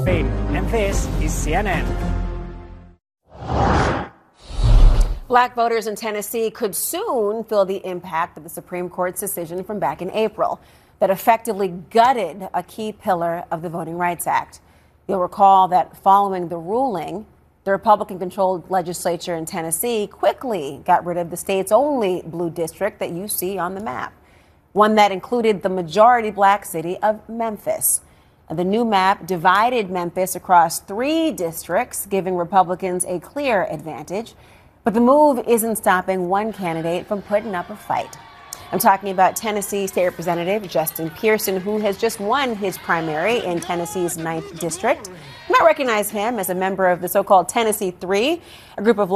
Spain. And this is CNN. Black voters in Tennessee could soon feel the impact of the Supreme Court's decision from back in April that effectively gutted a key pillar of the Voting Rights Act. You'll recall that following the ruling, the Republican-controlled legislature in Tennessee quickly got rid of the state's only blue district that you see on the map, one that included the majority black city of Memphis. The new map divided Memphis across 3 districts, giving Republicans a clear advantage. But the move isn't stopping one candidate from putting up a fight. I'm talking about Tennessee State Representative Justin Pearson, who has just won his primary in Tennessee's 9th district. You might recognize him as a member of the so-called Tennessee Three, a group of